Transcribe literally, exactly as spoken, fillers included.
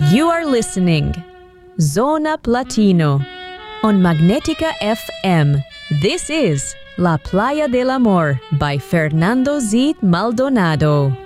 You are listening Zona Platino on Magnetica F M. This is La Playa del Amor by Fernando Z. Maldonado.